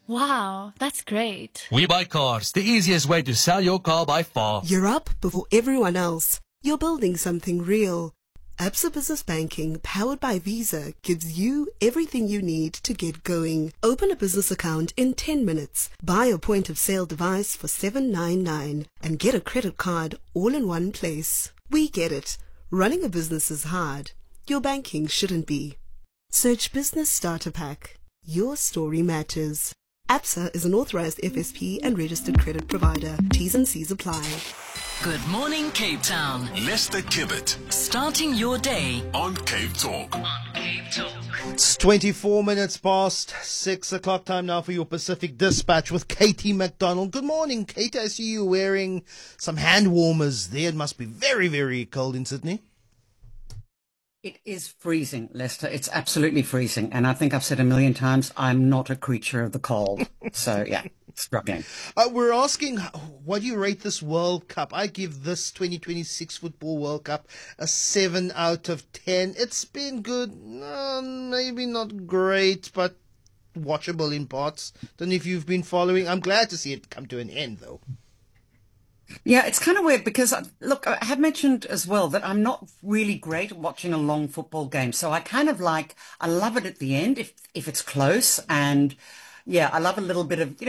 Wow, that's great. We Buy Cars, the easiest way to sell your car by far. You're up before everyone else. You're building something real. Absa Business Banking, powered by Visa, gives you everything you need to get going. Open a business account in 10 minutes. Buy a point-of-sale device for $7.99 and get a credit card all in one place. We get it. Running a business is hard. Your banking shouldn't be. Search Business Starter Pack. Your story matters. Absa is an authorized FSP and registered credit provider. T's and C's apply. Good morning, Cape Town. Lester Kibbet Starting your day on Cape Talk. It's 24 minutes past 6 o'clock time now for your Pacific Dispatch with Katie McDonald. Good morning, Kate. I see you wearing some hand warmers there. It must be very, very cold in Sydney. It is freezing, Lester. It's absolutely freezing. And I think I've said a million times, I'm not a creature of the cold. So, yeah, struggling. We're asking, what do you rate this World Cup? I give this 2026 Football World Cup a 7 out of 10. It's been good. Maybe not great, but watchable in parts. Don't know if you've been following. I'm glad to see it come to an end, though. Yeah, it's kind of weird because, look, I have mentioned as well that I'm not really great at watching a long football game. So I kind of I love it at the end if it's close. And yeah, I love a little bit of,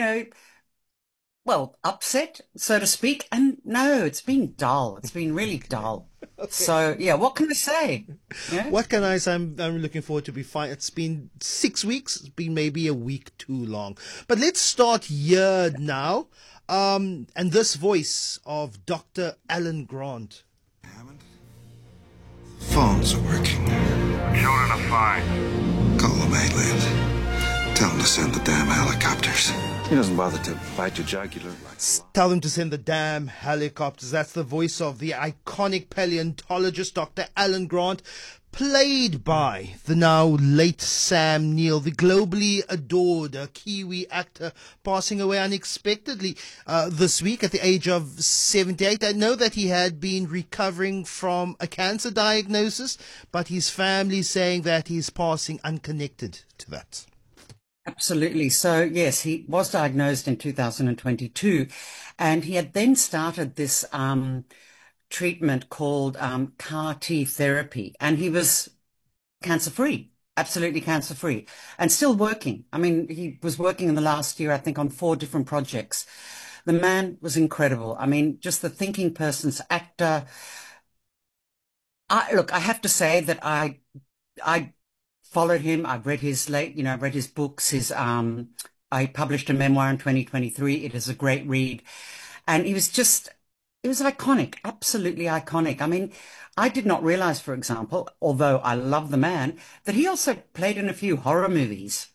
upset, so to speak. And no, it's been dull. It's been really dull. Okay. So, yeah, what can I say? Yeah? What can I say? I'm looking forward to be fine. It's been 6 weeks. It's been maybe a week too long. But let's start here now. And this voice of Dr. Alan Grant. Hammond? Phones are working. Children are fine. Call the mainland. Tell them to send the damn helicopters. He doesn't bother to bite your jugular like Tell them to send the damn helicopters. That's the voice of the iconic paleontologist Dr. Alan Grant, played by the now late Sam Neill, the globally adored Kiwi actor, passing away unexpectedly this week at the age of 78. I know that he had been recovering from a cancer diagnosis, but his family saying that he's passing unconnected to that. Absolutely. So, yes, he was diagnosed in 2022, and he had then started this treatment called CAR T therapy, and he was cancer-free, absolutely cancer-free, and still working. I mean, he was working in the last year, I think, on 4 different projects. The man was incredible. I mean, just the thinking person's actor. Look, I have to say that I followed him. I've read his I've read his books. I published a memoir in 2023. It is a great read. And it was iconic, absolutely iconic. I mean, I did not realize, for example, although I love the man, that he also played in a few horror movies.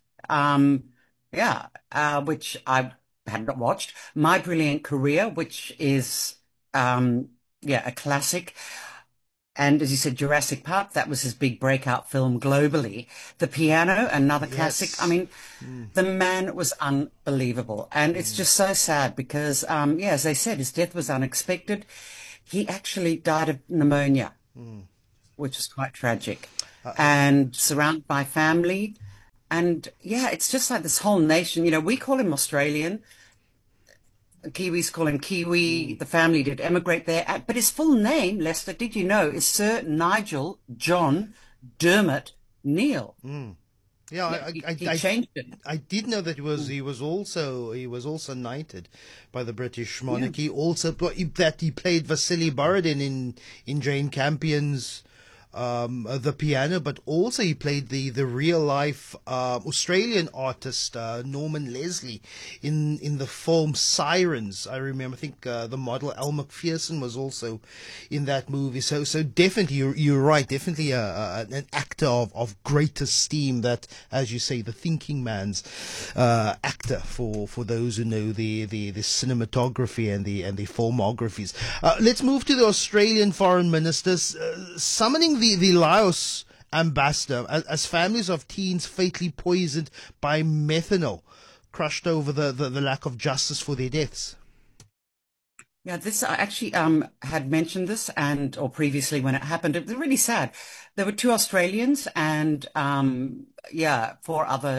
Which I had not watched. My Brilliant Career, which is, a classic. And as you said, Jurassic Park, that was his big breakout film globally. The Piano, another classic. I mean, the man was unbelievable. And it's just so sad because, as they said, his death was unexpected. He actually died of pneumonia, which is quite tragic. And surrounded by family. And, it's just like this whole nation. We call him Australian. Kiwis call him Kiwi. The family did emigrate there. But his full name, Lester, did you know, is Sir Nigel John Dermot Neil. Yeah, he changed it. I did know that he was also knighted by the British monarchy. Yeah. Also, that he played Vasily Borodin in Jane Campion's The Piano, but also he played the real life Australian artist Norman Leslie in the film Sirens. I remember. I think the model Elle Macpherson was also in that movie. So definitely you're right. Definitely an actor of great esteem. That, as you say, the thinking man's actor for those who know the cinematography and the filmographies. Let's move to the Australian foreign ministers summoning the Laos ambassador as families of teens fatally poisoned by methanol crushed over the lack of justice for their deaths. Yeah, this I actually had mentioned this or previously when it happened. It was really sad. There were 2 Australians and 4 other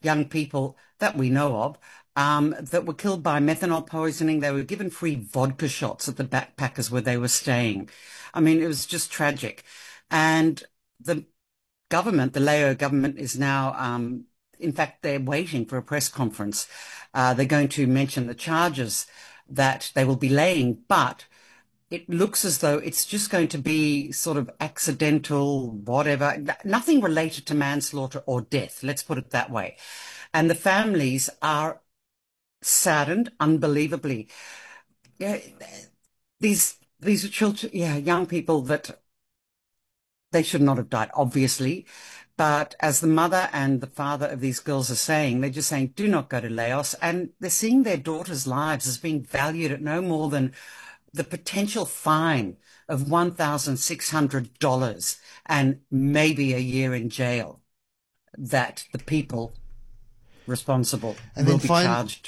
young people that we know of that were killed by methanol poisoning. They were given free vodka shots at the backpackers where they were staying. I mean, it was just tragic. And the government, the Leo government, is now, in fact, they're waiting for a press conference. They're going to mention the charges that they will be laying, but it looks as though it's just going to be sort of accidental, whatever, nothing related to manslaughter or death, let's put it that way. And the families are saddened unbelievably. Yeah, these are children, young people that they should not have died, obviously. But as the mother and the father of these girls are saying, they're just saying, do not go to Laos. And they're seeing their daughters' lives as being valued at no more than the potential fine of $1,600 and maybe a year in jail that the people responsible and will be charged.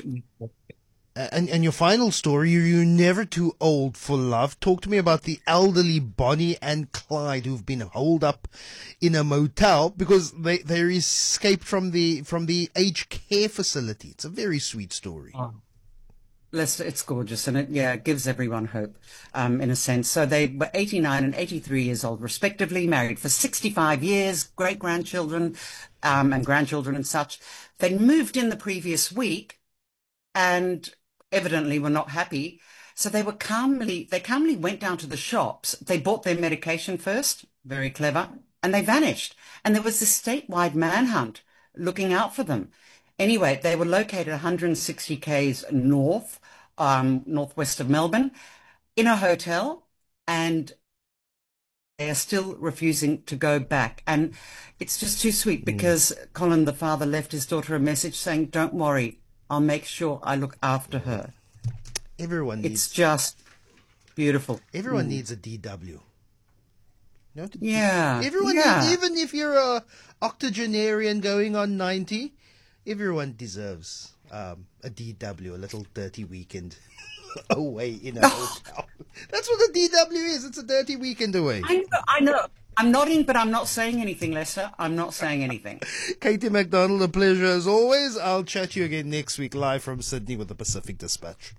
And your final story, you're never too old for love. Talk to me about the elderly Bonnie and Clyde who've been holed up in a motel because they escaped from the aged care facility. It's a very sweet story. Oh. It's gorgeous, and it gives everyone hope, in a sense. So they were 89 and 83 years old, respectively, married for 65 years, great-grandchildren and grandchildren and such. They moved in the previous week and evidently were not happy. So they calmly went down to the shops. They bought their medication first, very clever, and they vanished. And there was this statewide manhunt looking out for them. Anyway, they were located 160 k's north, northwest of Melbourne, in a hotel, and they are still refusing to go back. And it's just too sweet because Colin, the father, left his daughter a message saying, don't worry, I'll make sure I look after her. It's just beautiful. Everyone needs a DW. No? Yeah. Everyone needs, even if you're a octogenarian going on 90, everyone deserves a DW, a little dirty weekend away in a hotel. That's what a DW is. It's a dirty weekend away. I know. I'm nodding, but I'm not saying anything, Lester. I'm not saying anything. Katie McDonald, a pleasure as always. I'll chat to you again next week live from Sydney with the Pacific Dispatch.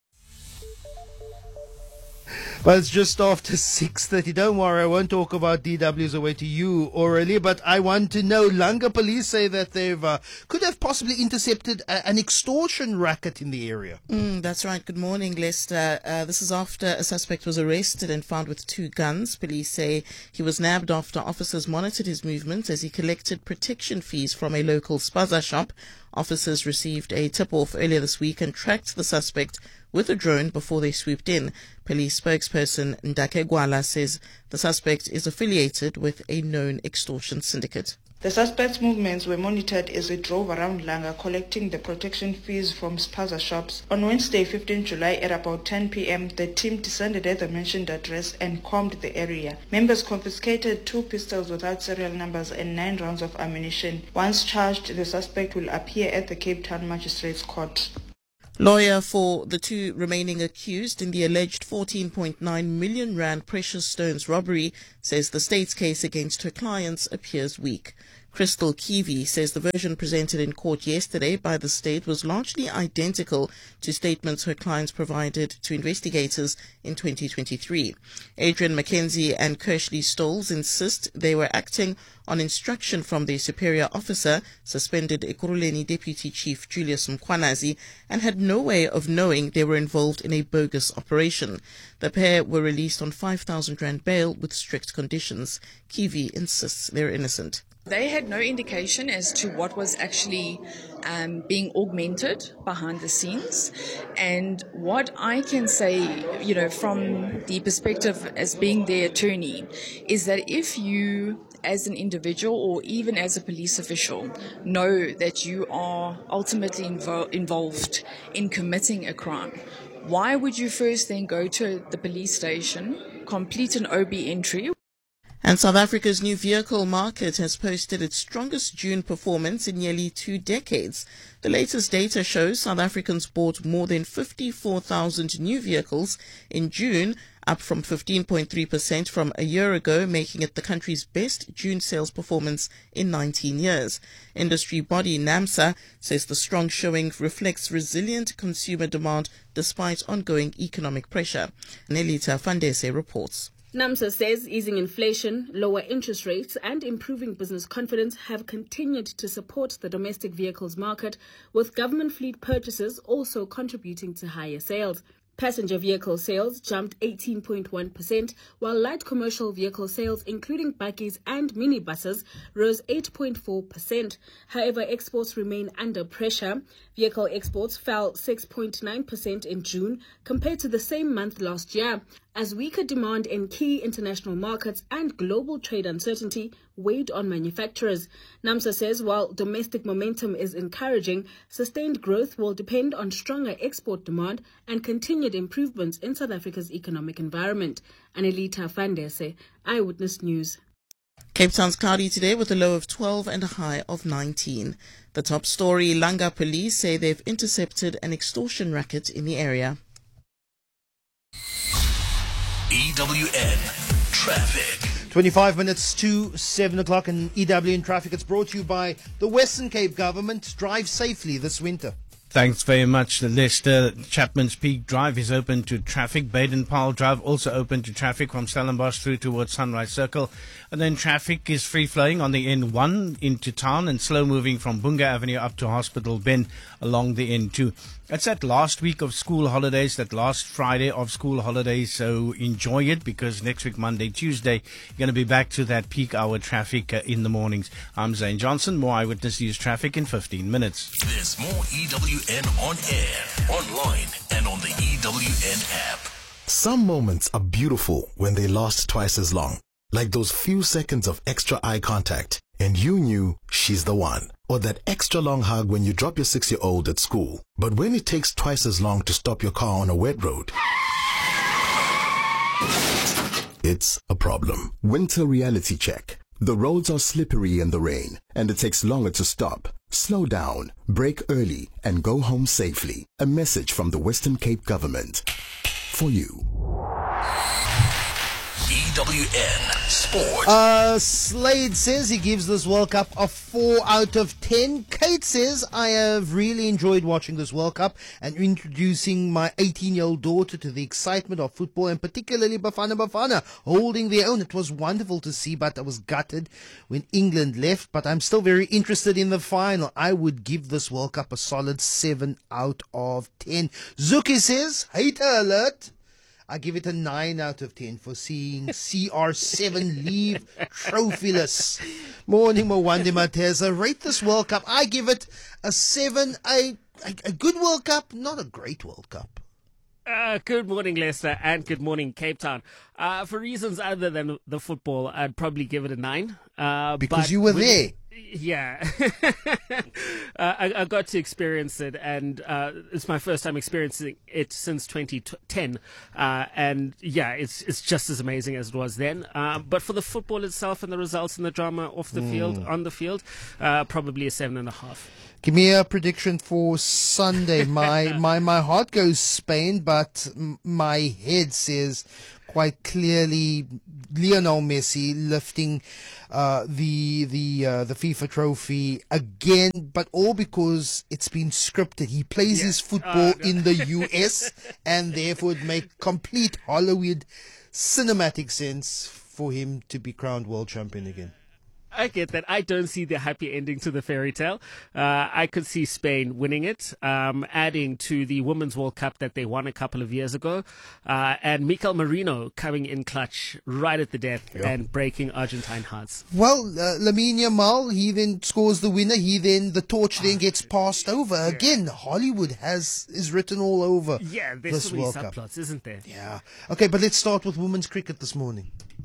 But it's just after 6:30. Don't worry, I won't talk about DWs away to you, Aurelie, but I want to know, Langa police say that they've could have possibly intercepted an extortion racket in the area. That's right. Good morning, Lester. This is after a suspect was arrested and found with 2 guns. Police say he was nabbed after officers monitored his movements as he collected protection fees from a local spaza shop. Officers received a tip-off earlier this week and tracked the suspect with a drone before they swooped in. Police spokesperson Ndake Gwala says the suspect is affiliated with a known extortion syndicate. The suspect's movements were monitored as he drove around Langa collecting the protection fees from spaza shops. On Wednesday, 15 July at about 10 p.m., the team descended at the mentioned address and combed the area. Members confiscated 2 pistols without serial numbers and 9 rounds of ammunition. Once charged, the suspect will appear at the Cape Town Magistrates Court. Lawyer for the 2 remaining accused in the alleged 14.9 million rand precious stones robbery says the state's case against her clients appears weak. Crystal Kiwi says the version presented in court yesterday by the state was largely identical to statements her clients provided to investigators in 2023. Adrian McKenzie and Kersley Stolz insist they were acting on instruction from their superior officer, suspended Ekurhuleni Deputy Chief Julius Mkhwanazi, and had no way of knowing they were involved in a bogus operation. The pair were released on 5,000 rand bail with strict conditions. Kiwi insists they're innocent. They had no indication as to what was actually being augmented behind the scenes. And what I can say, from the perspective as being their attorney, is that if you, as an individual or even as a police official, know that you are ultimately involved in committing a crime, why would you first then go to the police station, complete an OB entry? And South Africa's new vehicle market has posted its strongest June performance in nearly 2 decades. The latest data shows South Africans bought more than 54,000 new vehicles in June, up from 15.3% from a year ago, making it the country's best June sales performance in 19 years. Industry body NAMSA says the strong showing reflects resilient consumer demand despite ongoing economic pressure. Nelita Fandese reports. NAMSA says easing inflation, lower interest rates and improving business confidence have continued to support the domestic vehicles market, with government fleet purchases also contributing to higher sales. Passenger vehicle sales jumped 18.1%, while light commercial vehicle sales, including buggies and minibuses, rose 8.4%. However, exports remain under pressure. Vehicle exports fell 6.9% in June compared to the same month last year, as weaker demand in key international markets and global trade uncertainty weighed on manufacturers. NAMSA says while domestic momentum is encouraging, sustained growth will depend on stronger export demand and continued improvements in South Africa's economic environment. Anelita Fandese, Eyewitness News. Cape Town's cloudy today with a low of 12 and a high of 19. The top story, Langa police say they've intercepted an extortion racket in the area. EWN Traffic. 25 minutes to 7 o'clock in EWN Traffic. It's brought to you by the Western Cape Government. Drive safely this winter. Thanks very much, Lester. Chapman's Peak Drive is open to traffic. Baden-Powell Drive also open to traffic from Stellenbosch through towards Sunrise Circle. And then traffic is free-flowing on the N1 into town and slow-moving from Bunga Avenue up to Hospital Bend along the N2. It's that last week of school holidays, that last Friday of school holidays, so enjoy it because next week, Monday, Tuesday, you're going to be back to that peak hour traffic in the mornings. I'm Zane Johnson. More Eyewitness News traffic in 15 minutes. There's more EWN on air, online, and on the EWN app. Some moments are beautiful when they last twice as long. Like those few seconds of extra eye contact, and you knew she's the one. Or that extra long hug when you drop your 6-year-old at school. But when it takes twice as long to stop your car on a wet road, it's a problem. Winter reality check. The roads are slippery in the rain, and it takes longer to stop. Slow down, brake early, and go home safely. A message from the Western Cape Government. For you. EWN Sport. Slade says he gives this World Cup a 4 out of 10. Kate says, I have really enjoyed watching this World Cup and introducing my 18-year-old daughter to the excitement of football, and particularly Bafana holding their own. It was wonderful to see, but I was gutted when England left. But I'm still very interested in the final. I would give this World Cup a solid 7 out of 10. Zuki says, hater alert. I give it a 9 out of 10 for seeing CR7 leave trophyless. Morning, Mwande Mateza. Rate this World Cup. I give it a 7. A good World Cup, not a great World Cup. Good morning, Leicester, and good morning, Cape Town. For reasons other than the football, I'd probably give it a 9. Because you were there. Yeah. I got to experience it, and it's my first time experiencing it since 2010. And yeah, it's just as amazing as it was then. But for the football itself and the results and the drama off the field, on the field, probably a 7.5. Give me a prediction for Sunday. My heart goes Spain, but my head says quite clearly Lionel Messi lifting the FIFA trophy again, but all because it's been scripted. He plays his football in the US, and therefore it makes complete Hollywood cinematic sense for him to be crowned world champion again. I get that. I don't see the happy ending to the fairy tale. I could see Spain winning it, adding to the Women's World Cup that they won a couple of years ago, and Mikel Merino coming in clutch right at the death and breaking Argentine hearts. Well, Lamine Yamal, he then scores the winner. The torch then gets passed over. Again, Hollywood is written all over there's this so many World subplots, Cup. Isn't there? Yeah. Okay, but let's start with women's cricket this morning.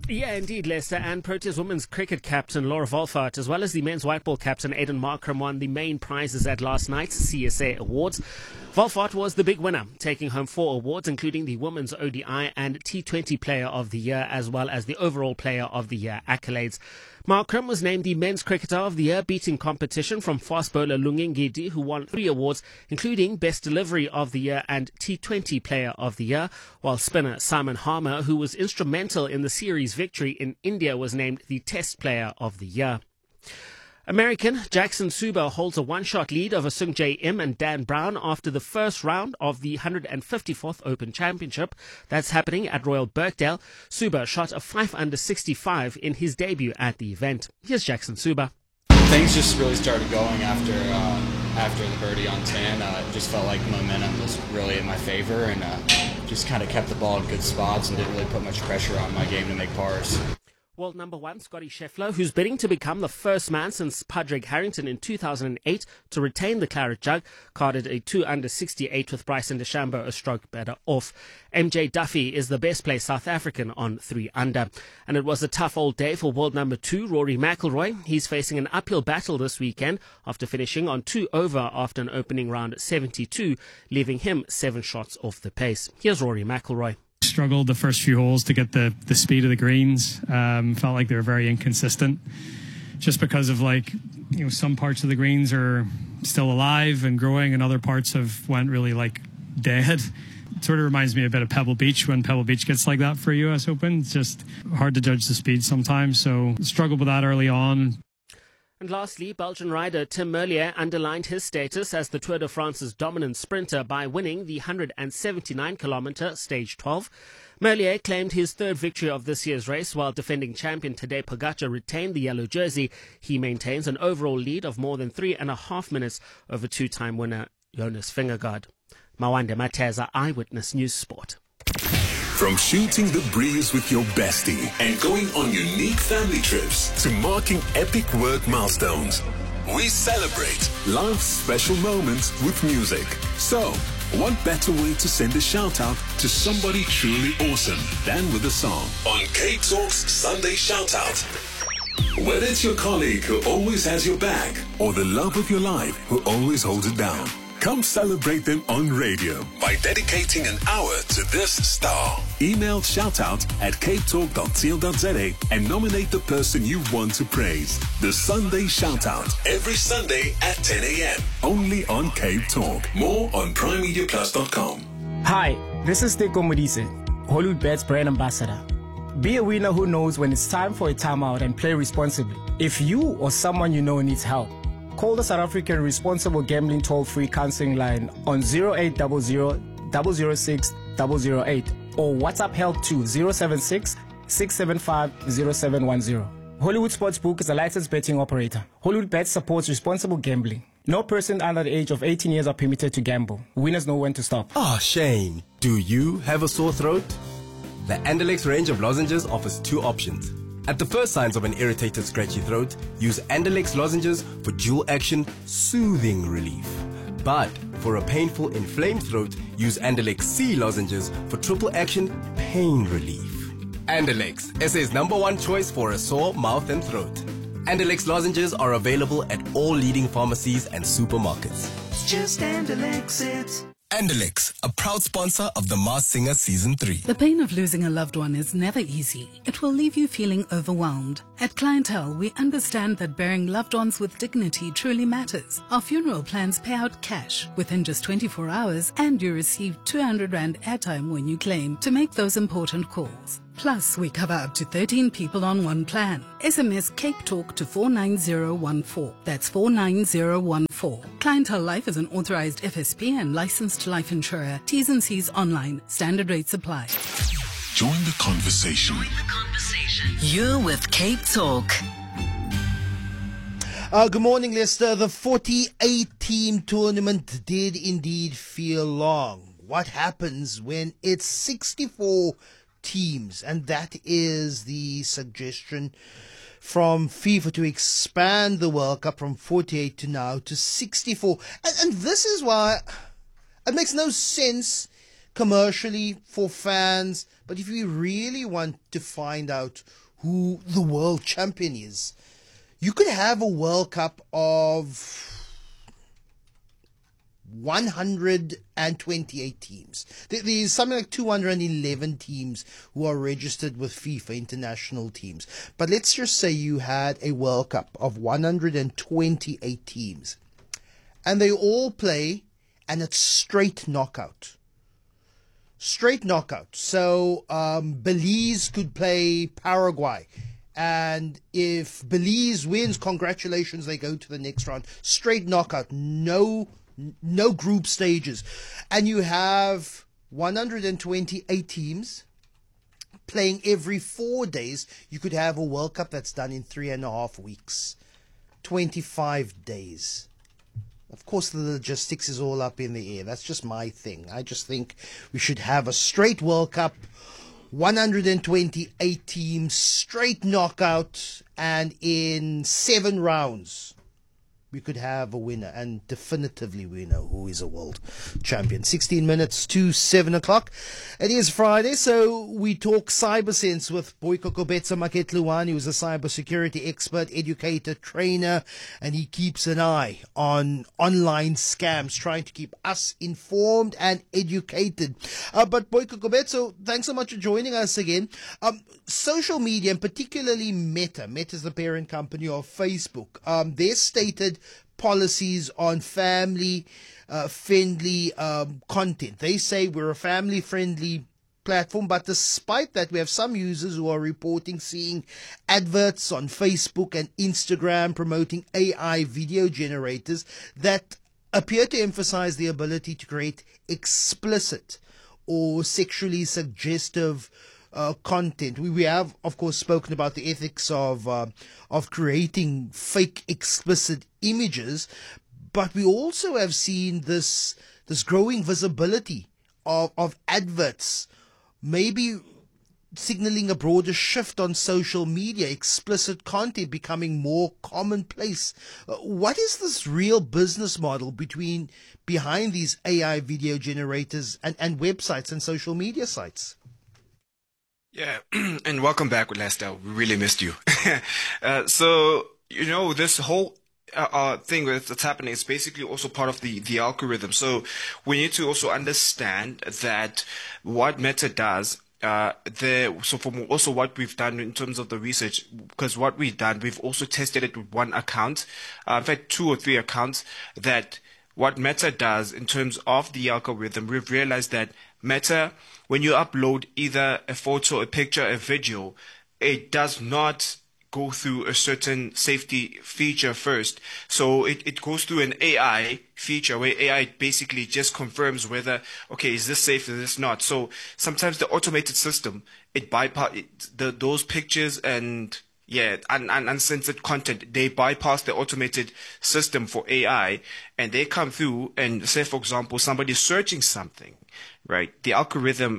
Yeah, indeed, Lester. And Proteas women's cricket captain Laura Wolfhard, as well as the men's white ball captain Aiden Markram, won the main prizes at last night's CSA Awards. Wolfhard was the big winner, taking home 4 awards, including the Women's ODI and T20 Player of the Year, as well as the Overall Player of the Year accolades. Markram was named the Men's Cricketer of the Year, beating competition from fast bowler Lungengidi, who won 3 awards, including Best Delivery of the Year and T20 Player of the Year, while spinner Simon Harmer, who was instrumental in the series victory in India, was named the Test Player of the Year. American Jackson Suba holds a one-shot lead over Sung Jae Im and Dan Brown after the first round of the 154th Open Championship. That's happening at Royal Birkdale. Suba shot a 5 under 65 in his debut at the event. Here's Jackson Suba. Things just really started going after the birdie on 10. It just felt like momentum was really in my favor, and just kind of kept the ball in good spots and didn't really put much pressure on my game to make pars. World number 1 Scotty Scheffler, who's bidding to become the first man since Padraig Harrington in 2008 to retain the Claret Jug, carded a 2 under 68 with Bryson DeChambeau a stroke better off. MJ Duffy is the best placed South African on 3 under. And it was a tough old day for world number 2 Rory McIlroy. He's facing an uphill battle this weekend after finishing on 2 over after an opening round 72, leaving him 7 shots off the pace. Here's Rory McIlroy. Struggled the first few holes to get the speed of the greens. Felt like they were very inconsistent, just because of some parts of the greens are still alive and growing, and other parts went really dead. It sort of reminds me a bit of Pebble Beach when Pebble Beach gets like that for a US Open. It's just hard to judge the speed sometimes, so struggled with that early on. And lastly, Belgian rider Tim Merlier underlined his status as the Tour de France's dominant sprinter by winning the 179-kilometre Stage 12. Merlier claimed his 3rd victory of this year's race, while defending champion Tadej Pogacar retained the yellow jersey. He maintains an overall lead of more than 3.5 minutes over 2-time winner Jonas Vingegaard. Mawande Mateza, Eyewitness News Sport. From shooting the breeze with your bestie and going on unique family trips to marking epic work milestones, we celebrate life's special moments with music. So, what better way to send a shout out to somebody truly awesome than with a song? On Cape Talk's Sunday Shout Out. Whether it's your colleague who always has your back or the love of your life who always holds it down, come celebrate them on radio by dedicating an hour to this star. Email shoutout@capetalk.co.za and nominate the person you want to praise. The Sunday Shoutout, every Sunday at 10 a.m. Only on Cape Talk. More on primemediaplus.com. Hi, this is Teko Modise, Hollywoodbet's brand ambassador. Be a winner who knows when it's time for a timeout and play responsibly. If you or someone you know needs help, call the South African Responsible Gambling toll-free counseling line on 0800 006 008 or WhatsApp help to 076 675 0710. Hollywood Sportsbook is a licensed betting operator. Hollywood Bet supports responsible gambling. No person under the age of 18 years are permitted to gamble. Winners know when to stop. Ah, Shane, do you have a sore throat? The Andalex range of lozenges offers 2 options. At the first signs of an irritated, scratchy throat, use Andalex lozenges for dual-action soothing relief. But for a painful, inflamed throat, use Andalex C lozenges for triple-action pain relief. Andalex, SA's #1 choice for a sore mouth and throat. Andalex lozenges are available at all leading pharmacies and supermarkets. It's just Andalex, it's Andalex, a proud sponsor of The Masked Singer Season 3. The pain of losing a loved one is never easy. It will leave you feeling overwhelmed. At Clientele, we understand that burying loved ones with dignity truly matters. Our funeral plans pay out cash within just 24 hours, and you receive 200 Rand airtime when you claim to make those important calls. Plus, we cover up to 13 people on one plan. SMS Cape Talk to 49014. That's 49014. Clientele Life is an authorized FSP and licensed life insurer. T's and C's online. Standard rates apply. Join the conversation. You're with Cape Talk. Good morning, Lester. The 48-team tournament did indeed feel long. What happens when it's 64 teams? And that is the suggestion from FIFA to expand the World Cup from 48 to now to 64. And this is why it makes no sense commercially for fans, but if you really want to find out who the world champion is, you could have a World Cup of 128 teams. There's something like 211 teams who are registered with FIFA international teams. But let's just say you had a World Cup of 128 teams. And they all play, and it's straight knockout. Straight knockout. So Belize could play Paraguay. And if Belize wins, congratulations, they go to the next round. Straight knockout. No group stages. And you have 128 teams playing every 4 days. You could have a World Cup that's done in 3.5 weeks. 25 days. Of course, the logistics is all up in the air. That's just my thing. I just think we should have a straight World Cup, 128 teams, straight knockout, and in 7 rounds, we could have a winner, and definitively we know who is a world champion. 16 minutes to 7 o'clock. It is Friday, so we talk CyberSense with Boyko Kobetsa Maketluwani, who's a cybersecurity expert, educator, trainer, and he keeps an eye on online scams, trying to keep us informed and educated. But Boyko Kobetsa, thanks so much for joining us again. Social media, and particularly Meta is the parent company of Facebook, their stated policies on family friendly content. They say we're a family friendly platform, but despite that, we have some users who are reporting seeing adverts on Facebook and Instagram promoting AI video generators that appear to emphasize the ability to create explicit or sexually suggestive content. We have, of course, spoken about the ethics of creating fake explicit images, but we also have seen this growing visibility of adverts, maybe signaling a broader shift on social media, explicit content becoming more commonplace. What is this real business model behind these AI video generators and websites and social media sites? Yeah, and welcome back, Lester. We really missed you. So, this whole thing that's happening is basically also part of the algorithm. So we need to also understand that what Meta does, so from also what we've done in terms of the research, because what we've done, we've also tested it with one account, in fact 2 or 3 accounts, that what Meta does in terms of the algorithm, we've realized that Meta, when you upload either a photo, a picture, a video, it does not go through a certain safety feature first. So it goes through an AI feature where AI basically just confirms whether, okay, is this safe, is this not? So sometimes the automated system, it bypass those pictures and uncensored content, they bypass the automated system for AI, and they come through and say, for example, somebody's searching something, right? The algorithm,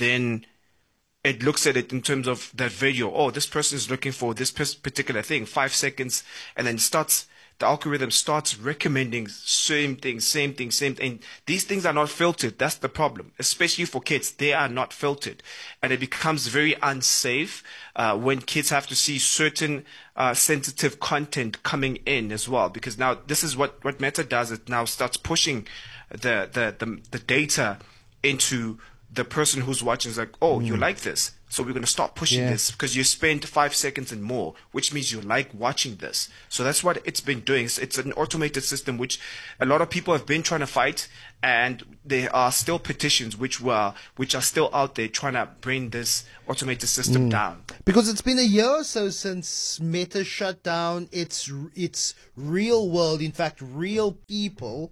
it looks at it in terms of that video. Oh, this person is looking for this particular thing, 5 seconds, and then the algorithm starts recommending same thing. These things are not filtered. That's the problem, especially for kids. They are not filtered, and it becomes very unsafe when kids have to see certain sensitive content coming in as well. Because now this is what Meta does. It now starts pushing the data into the person who's watching. Is like, oh, you like this, so we're going to stop pushing this because you spend 5 seconds and more, which means you like watching this. So that's what it's been doing. It's an automated system which a lot of people have been trying to fight, and there are still petitions which are still out there trying to bring this automated system down. Because it's been a year or so since Meta shut down its real world, in fact, real people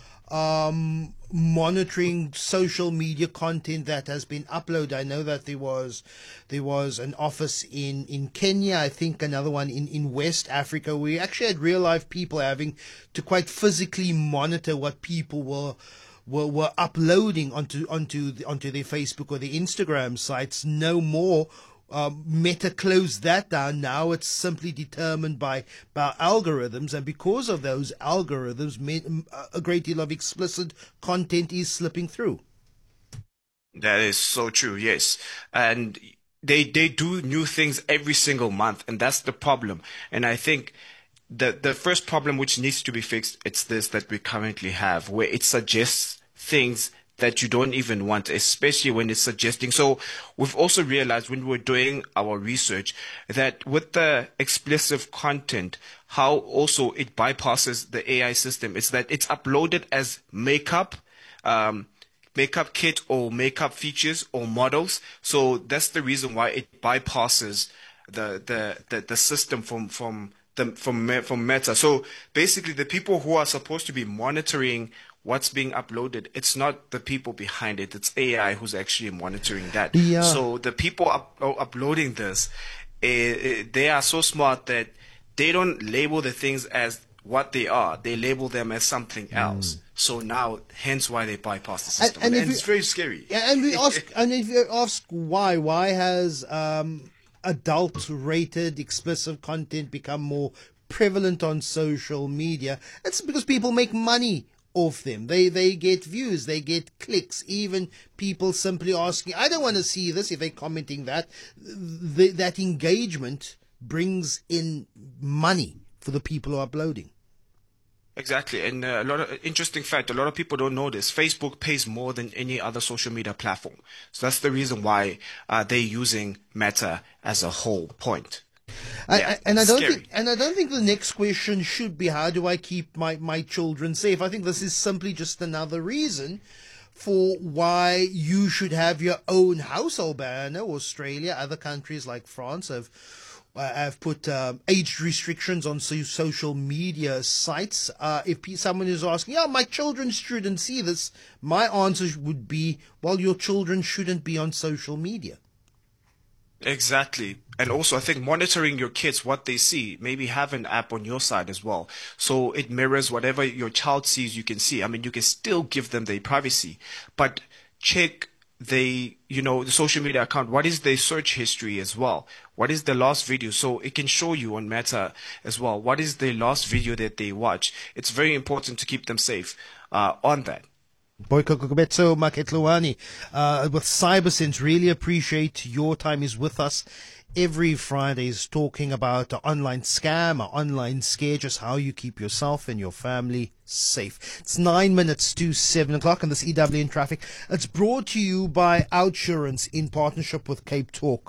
monitoring social media content that has been uploaded. I know that there was an office in Kenya, I think another one in West Africa. We actually had real life people having to quite physically monitor what people were uploading onto their Facebook or their Instagram sites. No more. Meta closed that down. Now it's simply determined by algorithms, and because of those algorithms, a great deal of explicit content is slipping through. That is so true, yes. And they do new things every single month, and that's the problem. And I think the first problem which needs to be fixed, it's this that we currently have, where it suggests things that you don't even want, especially when it's suggesting. So we've also realized when we're doing our research that with the explicit content, how also it bypasses the AI system. It's that it's uploaded as makeup kit or makeup features or models. So that's the reason why it bypasses the system from Meta. So basically, the people who are supposed to be monitoring what's being uploaded, it's not the people behind it. It's AI who's actually monitoring that. Yeah. So the people uploading this, they are so smart that they don't label the things as what they are. They label them as something else. So now, hence why they bypass the system. And it's very scary. And we ask, and if you ask why has adult-rated, explicit content become more prevalent on social media? It's because people make money off them. They get views, they get clicks. Even people simply asking, I don't want to see this, if they're commenting that, that engagement brings in money for the people who are uploading. Exactly. And a lot of interesting fact, a lot of people don't know this. Facebook pays more than any other social media platform. So that's the reason why they're using Meta as a whole point. And I don't think the next question should be, how do I keep my children safe? I think this is simply just another reason for why you should have your own household ban. I know Australia, other countries like France have put age restrictions on social media sites. If someone is asking, my children shouldn't see this, my answer would be, well, your children shouldn't be on social media. Exactly. And also, I think monitoring your kids, what they see, maybe have an app on your side as well. So it mirrors whatever your child sees, you can see. I mean, you can still give them their privacy, but check the social media account. What is their search history as well? What is the last video? So it can show you on Meta as well. What is the last video that they watch? It's very important to keep them safe on that. Boyko Kokobetso Maketluani with CyberSense, really appreciate your time. Is with us every Friday, is talking about an online scam, an online scare, just how you keep yourself and your family safe. It's 9 minutes to 7 o'clock on this EWN Traffic. It's brought to you by Outsurance in partnership with Cape Talk.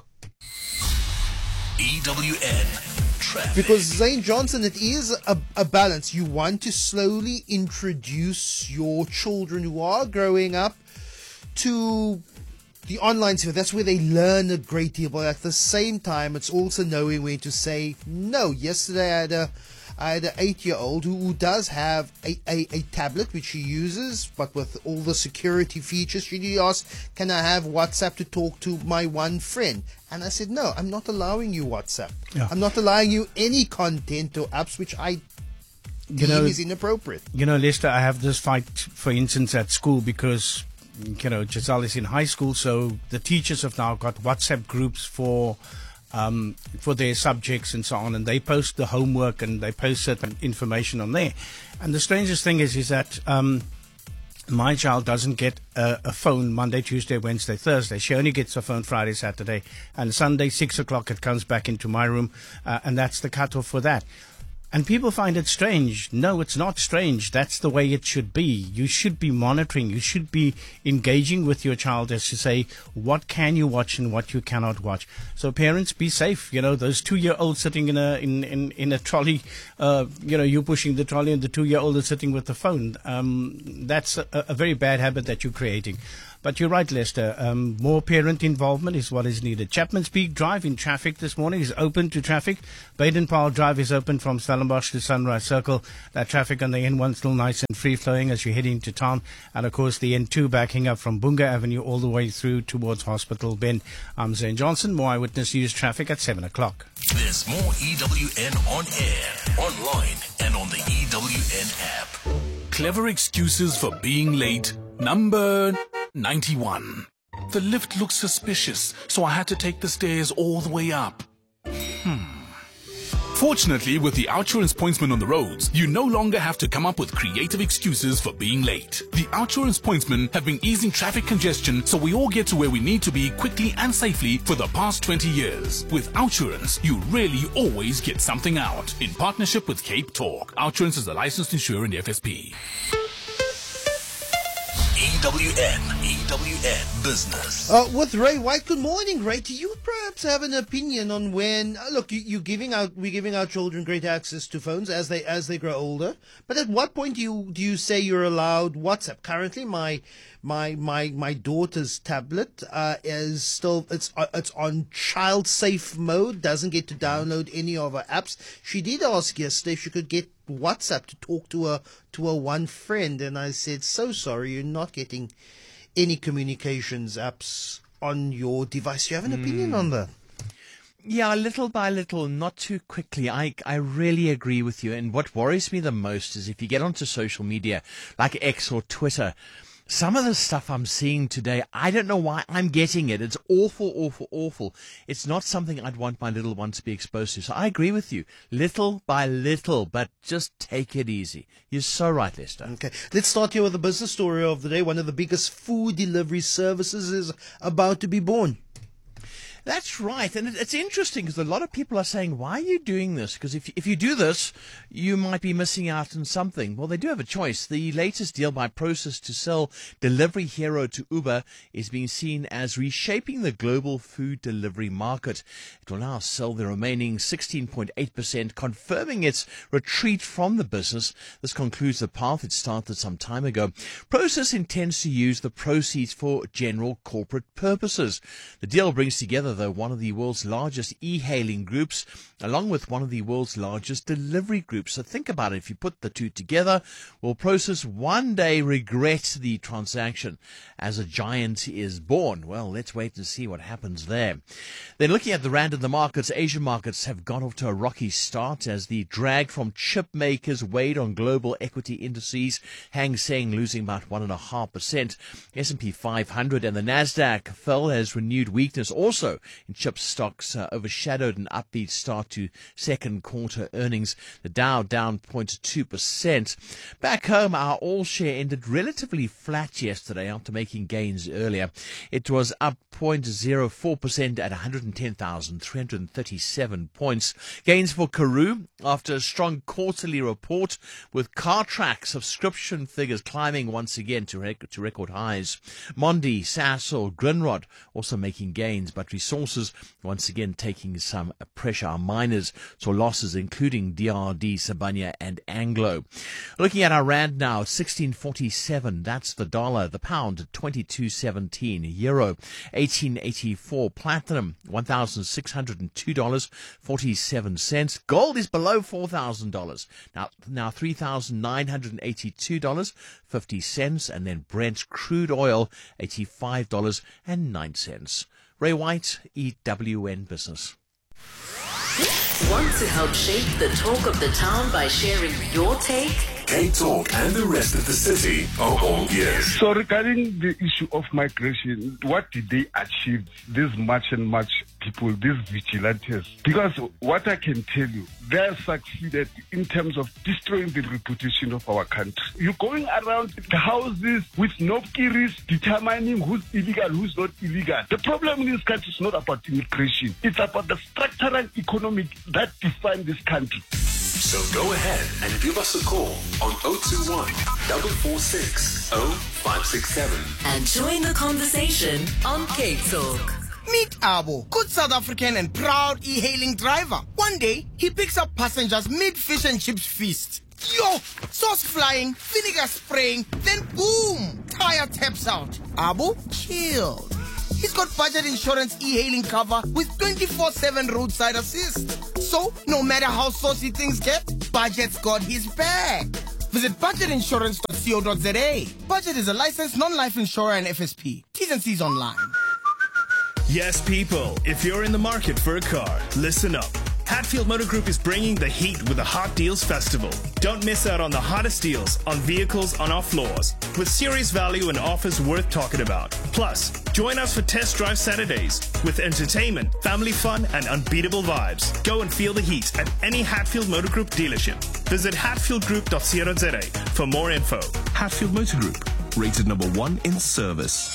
EWN Traffic. Because Zane Johnson, it is a balance. You want to slowly introduce your children who are growing up to the online sphere. That's where they learn a great deal. But at the same time, it's also knowing when to say no. Yesterday, I had an 8-year-old who does have a tablet which she uses, but with all the security features. She asked, can I have WhatsApp to talk to my one friend? And I said, no, I'm not allowing you WhatsApp. Yeah. I'm not allowing you any content or apps which I deem is inappropriate. Lester, I have this fight, for instance, at school because, Giselle is in high school, so the teachers have now got WhatsApp groups for their subjects and so on, and they post the homework and they post certain information on there. And the strangest thing is that my child doesn't get a phone Monday, Tuesday, Wednesday, Thursday. She only gets a phone Friday, Saturday, and Sunday, 6 o'clock, it comes back into my room, and that's the cutoff for that. And people find it strange. No, it's not strange. That's the way it should be. You should be monitoring. You should be engaging with your child as to say, what can you watch and what you cannot watch. So parents, be safe. Those 2-year-olds sitting in a trolley, you pushing the trolley and the 2-year-old is sitting with the phone. That's a very bad habit that you're creating. But you're right, Lester. More parent involvement is what is needed. Chapman's Peak Drive in traffic this morning is open to traffic. Baden-Powell Drive is open from Stellenbosch to Sunrise Circle. That traffic on the N1 still nice and free-flowing as you head into town. And, of course, the N2 backing up from Bunga Avenue all the way through towards Hospital Bend. I'm Zane Johnson. More Eyewitness News traffic at 7 o'clock. There's more EWN on air, online, and on the EWN app. Clever excuses for being late. Number 91. The lift looks suspicious, so I had to take the stairs all the way up. Fortunately, with the Outsurance pointsman on the roads, you no longer have to come up with creative excuses for being late. The Outsurance pointsmen have been easing traffic congestion so we all get to where we need to be quickly and safely for the past 20 years. With Outsurance, you really always get something out. In partnership with Cape Talk, Outsurance is a licensed insurer in the FSP. EWN Business. With Ray White. Good morning, Ray. Do you perhaps have an opinion on when? Look, we're giving our children great access to phones as they grow older. But at what point do you say you're allowed WhatsApp? Currently, my daughter's tablet is still it's on child safe mode. Doesn't get to download any of her apps. She did ask yesterday if she could get WhatsApp to talk to her one friend, and I said, so sorry, you're not getting any communications apps on your device. Do you have an opinion on that? Yeah, little by little, not too quickly. I really agree with you. And what worries me the most is if you get onto social media like X or Twitter, some of the stuff I'm seeing today, I don't know why I'm getting it. It's awful, awful, awful. It's not something I'd want my little one to be exposed to. So I agree with you, little by little, but just take it easy. You're so right, Lester. Okay, let's start here with the business story of the day. One of the biggest food delivery services is about to be born. That's right. And it's interesting because a lot of people are saying, why are you doing this? Because if you do this, you might be missing out on something. Well, they do have a choice. The latest deal by Prosus to sell Delivery Hero to Uber is being seen as reshaping the global food delivery market. It will now sell the remaining 16.8%, confirming its retreat from the business. This concludes the path it started some time ago. Prosus intends to use the proceeds for general corporate purposes. The deal brings together one of the world's largest e-hailing groups, along with one of the world's largest delivery groups. So think about it. If you put the two together, will Prosus one day regret the transaction as a giant is born? Well, let's wait and see what happens there. Then looking at the rand in the markets, Asian markets have gone off to a rocky start as the drag from chip makers weighed on global equity indices. Hang Seng losing about 1.5%. S&P 500 and the Nasdaq fell as renewed weakness also in chip stocks overshadowed an upbeat start to second quarter earnings. The Dow down 0.2%. Back home, our all share ended relatively flat yesterday after making gains earlier. It was up 0.04% at 110,337 points. Gains for Karoo after a strong quarterly report with Cartrack subscription figures climbing once again to record highs. Mondi, Sasol, Grindrod also making gains, but resources once again taking some pressure. Our miners saw losses including DRD, Sibanye and Anglo. Looking at our rand now, 16.47. That's the dollar. The pound, 22.17. Euro, 18.84. Platinum, $1,602.47. Gold is below $4,000. Now $3,982.50. And then Brent crude oil, $85.09. Ray White, EWN Business. Want to help shape the talk of the town by sharing your take? Cape Talk and the rest of the city are all ears. So regarding the issue of migration, what did they achieve, this much and much people, these vigilantes? Because what I can tell you, they have succeeded in terms of destroying the reputation of our country. You're going around the houses with no kiris determining who's illegal, who's not illegal. The problem in this country is not about immigration. It's about the structural economic that define this country. So go ahead and give us a call on 021 446 0567 and join the conversation on Cape Talk. Meet Abo, good South African and proud e-hailing driver. One day, he picks up passengers mid-fish and chips feast. Yo, sauce flying, vinegar spraying, then boom, tire taps out. Abo, chill. He's got budget insurance e-hailing cover with 24/7 roadside assist. So, no matter how saucy things get, Budget's got his back. Visit budgetinsurance.co.za. Budget is a licensed non-life insurer and FSP. T's and C's online. Yes, people, if you're in the market for a car, listen up. Hatfield Motor Group is bringing the heat with the Hot Deals Festival. Don't miss out on the hottest deals on vehicles on our floors, with serious value and offers worth talking about. Plus, join us for Test Drive Saturdays with entertainment, family fun, and unbeatable vibes. Go and feel the heat at any Hatfield Motor Group dealership. Visit hatfieldgroup.co.za for more info. Hatfield Motor Group, rated number 1 in service.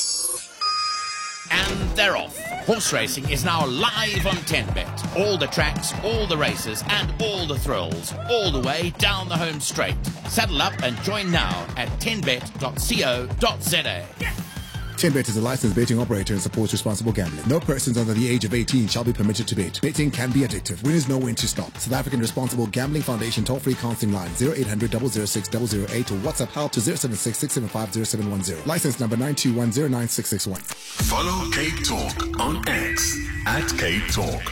And they're off. Horse racing is now live on 10Bet. All the tracks, all the races, and all the thrills, all the way down the home straight. Saddle up and join now at 10bet.co.za. 10Bet is a licensed betting operator and supports responsible gambling. No persons under the age of 18 shall be permitted to bet. Betting can be addictive. Winners know when to stop. South African Responsible Gambling Foundation toll-free counseling line 0800 006 008 or WhatsApp help to 076 675 0710. License number 921096661. Follow Cape Talk on X at Cape Talk.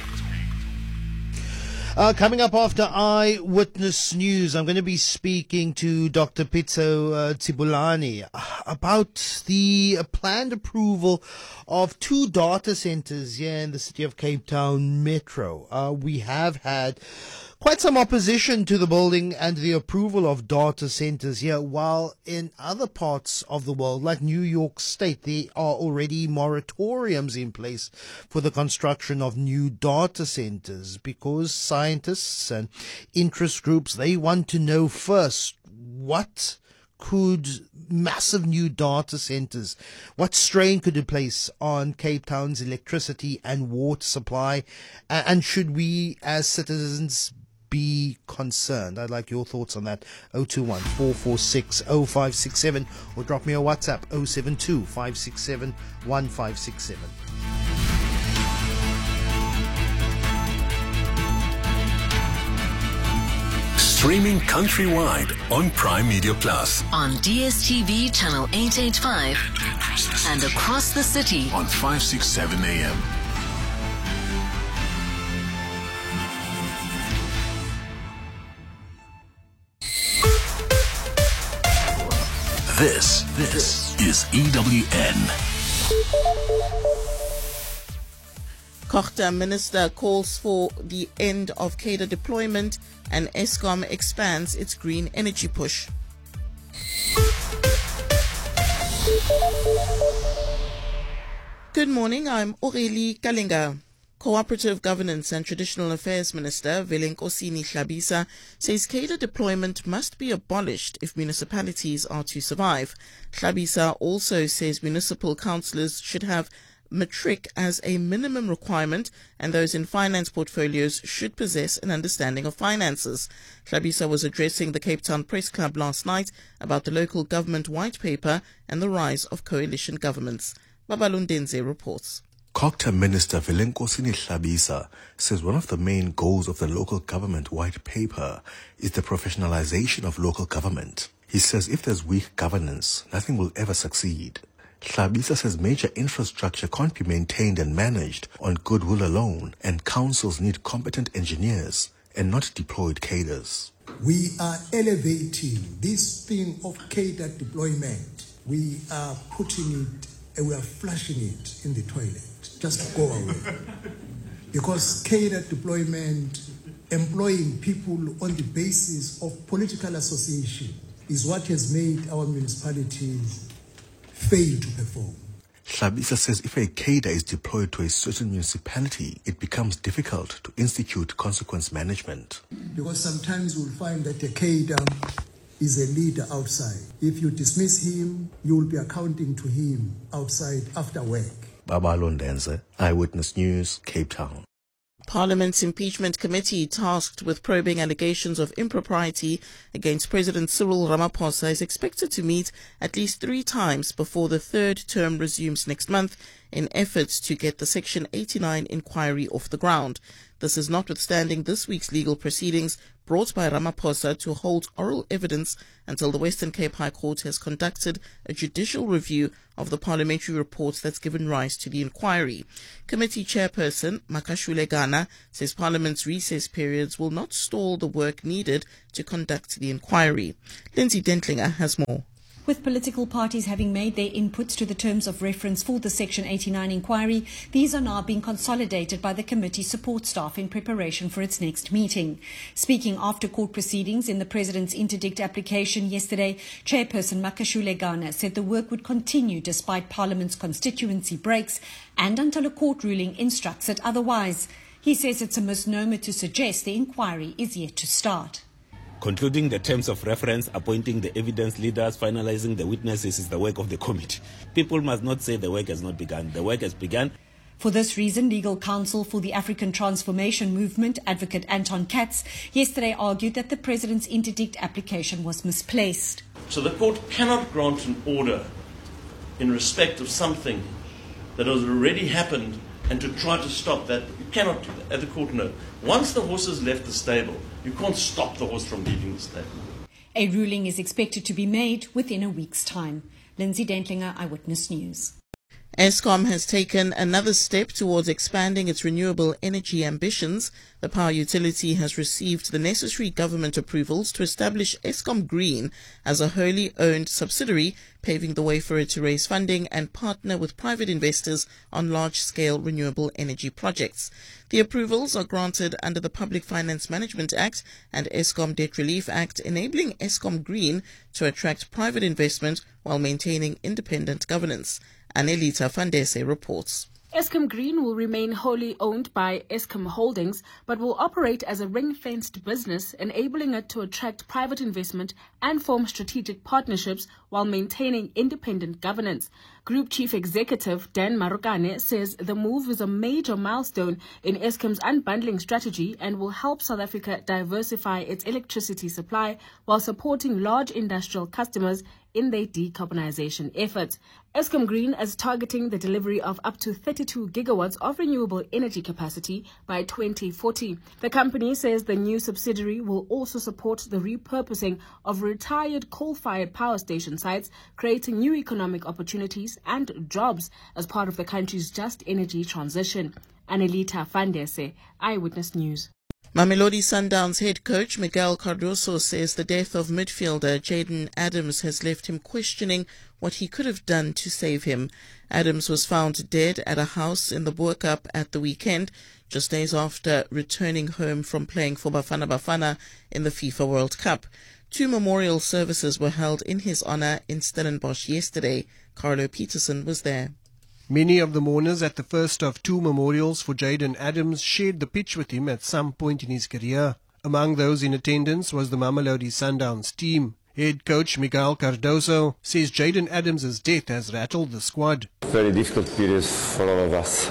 Coming up after Eyewitness News, I'm going to be speaking to Dr. Pitso Tibulani about the planned approval of 2 data centers here in the city of Cape Town Metro. We have had quite some opposition to the building and the approval of data centers here, while in other parts of the world, like New York State, there are already moratoriums in place for the construction of new data centers because scientists and interest groups, they want to know first what could massive new data centers, what strain could it place on Cape Town's electricity and water supply, and should we as citizens be concerned? I'd like your thoughts on that. 021 446 0567 or drop me a WhatsApp 072 567 1567. Streaming countrywide on Prime Media Plus. On DSTV channel 885 and across the city on 567 AM. This is EWN. Kochta Minister calls for the end of CADA deployment and Eskom expands its green energy push. Good morning, I'm Aurélie Kalinga. Cooperative Governance and Traditional Affairs Minister Velenkosini Hlabisa says CADA deployment must be abolished if municipalities are to survive. Hlabisa also says municipal councillors should have matric as a minimum requirement and those in finance portfolios should possess an understanding of finances. Hlabisa was addressing the Cape Town Press Club last night about the local government white paper and the rise of coalition governments. Babalundenze reports. Kochta Minister Velenkosini Hlabisa says one of the main goals of the local government white paper is the professionalization of local government. He says if there's weak governance, nothing will ever succeed. Hlabisa says major infrastructure can't be maintained and managed on goodwill alone, and councils need competent engineers and not deployed cadres. We are elevating this thing of cadre deployment. We are putting it and we are flushing it in the toilet. Just go away. Because cadre deployment, employing people on the basis of political association, is what has made our municipalities fail to perform. Hlabisa says if a cadre is deployed to a certain municipality, it becomes difficult to institute consequence management. Because sometimes you'll find that a cadre is a leader outside. If you dismiss him, you will be accounting to him outside after work. Babalundenze, Eyewitness News, Cape Town. Parliament's impeachment committee tasked with probing allegations of impropriety against President Cyril Ramaphosa is expected to meet at least 3 times before the third term resumes next month in efforts to get the Section 89 inquiry off the ground. This is notwithstanding this week's legal proceedings brought by Ramaphosa to hold oral evidence until the Western Cape High Court has conducted a judicial review of the parliamentary report that's given rise to the inquiry. Committee chairperson Makashule Gana says Parliament's recess periods will not stall the work needed to conduct the inquiry. Lindsay Dentlinger has more. With political parties having made their inputs to the terms of reference for the Section 89 inquiry, these are now being consolidated by the committee's support staff in preparation for its next meeting. Speaking after court proceedings in the President's interdict application yesterday, Chairperson Makashule Gana said the work would continue despite Parliament's constituency breaks and until a court ruling instructs it otherwise. He says it's a misnomer to suggest the inquiry is yet to start. Concluding the terms of reference, appointing the evidence leaders, finalizing the witnesses is the work of the committee. People must not say the work has not begun. The work has begun. For this reason, legal counsel for the African Transformation Movement, Advocate Anton Katz, yesterday argued that the President's interdict application was misplaced. So the court cannot grant an order in respect of something that has already happened and to try to stop that. You cannot do that. At the court, no. Once the horse has left the stable, you can't stop the horse from leaving the stable. A ruling is expected to be made within a week's time. Lindsay Dentlinger, Eyewitness News. Eskom has taken another step towards expanding its renewable energy ambitions. The power utility has received the necessary government approvals to establish Eskom Green as a wholly owned subsidiary, paving the way for it to raise funding and partner with private investors on large-scale renewable energy projects. The approvals are granted under the Public Finance Management Act and Eskom Debt Relief Act, enabling Eskom Green to attract private investment while maintaining independent governance. Anelita Fandese reports. Eskom Green will remain wholly owned by Eskom Holdings, but will operate as a ring-fenced business, enabling it to attract private investment and form strategic partnerships while maintaining independent governance. Group Chief Executive Dan Marukane says the move is a major milestone in Eskom's unbundling strategy and will help South Africa diversify its electricity supply while supporting large industrial customers in their decarbonization efforts. Eskom Green is targeting the delivery of up to 32 gigawatts of renewable energy capacity by 2040. The company says the new subsidiary will also support the repurposing of retired coal-fired power station sites, creating new economic opportunities and jobs as part of the country's just energy transition. Anelita Fandese, Eyewitness News. Mamelodi Sundowns head coach Miguel Cardoso says the death of midfielder Jayden Adams has left him questioning what he could have done to save him. Adams was found dead at a house in the Boer Cup at the weekend, just days after returning home from playing for Bafana Bafana in the FIFA World Cup. 2 memorial services were held in his honor in Stellenbosch yesterday. Carlo Peterson was there. Many of the mourners at the first of 2 memorials for Jayden Adams shared the pitch with him at some point in his career. Among those in attendance was the Mamelodi Sundowns team. Head coach Miguel Cardoso says Jayden Adams' death has rattled the squad. Very difficult period for all of us.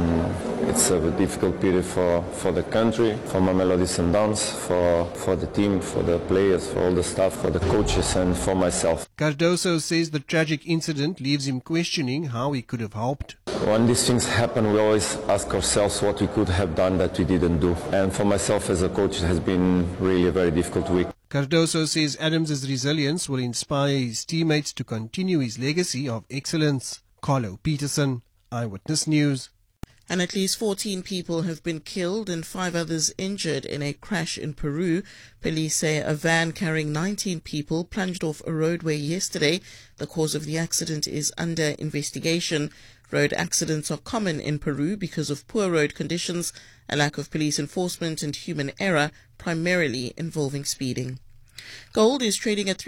It's a difficult period for the country, for Mamelodi Sundowns, for the team, for the players, for all the staff, for the coaches and for myself. Cardoso says the tragic incident leaves him questioning how he could have helped. When these things happen, we always ask ourselves what we could have done that we didn't do. And for myself as a coach, it has been really a very difficult week. Cardoso says Adams' resilience will inspire his teammates to continue his legacy of excellence. Carlo Peterson, Eyewitness News. And at least 14 people have been killed and 5 others injured in a crash in Peru. Police say a van carrying 19 people plunged off a roadway yesterday. The cause of the accident is under investigation. Road accidents are common in Peru because of poor road conditions, a lack of police enforcement and human error, primarily involving speeding. Gold is trading at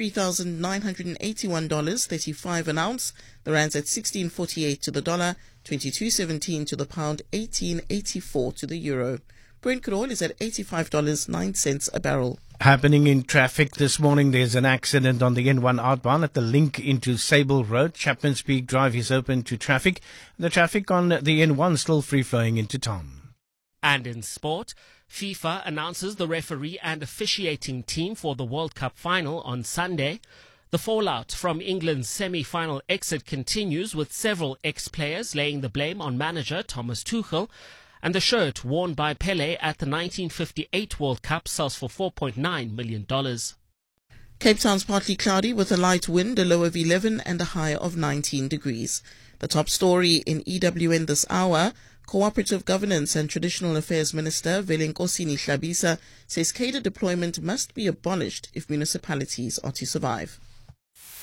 $3,981.35 an ounce. The rand's at 16.48 to the dollar, 22.17 to the pound, 18.84 to the euro. Brent crude oil is at $85.09 a barrel. Happening in traffic this morning, there's an accident on the N1 outbound at the link into Sable Road. Chapman's Peak Drive is open to traffic. The traffic on the N1 still free-flowing into town. And in sport, FIFA announces the referee and officiating team for the World Cup final on Sunday. The fallout from England's semi-final exit continues, with several ex-players laying the blame on manager Thomas Tuchel. And the shirt worn by Pelé at the 1958 World Cup sells for $4.9 million. Cape Town's partly cloudy with a light wind, a low of 11 and a high of 19 degrees. The top story in EWN this hour: Cooperative Governance and Traditional Affairs Minister Velenkosini Hlabisa says cadre deployment must be abolished if municipalities are to survive.